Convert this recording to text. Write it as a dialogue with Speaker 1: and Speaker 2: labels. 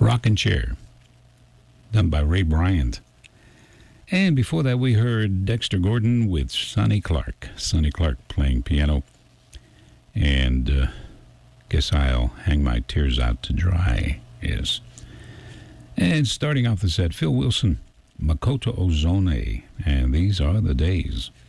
Speaker 1: Rockin' Chair, done by Ray Bryant. And before that, we heard Dexter Gordon with Sonny Clark. Sonny Clark playing piano. And guess I'll hang my tears out to dry. Yes. And starting off the set, Phil Wilson, Makoto Ozone. And these are the days.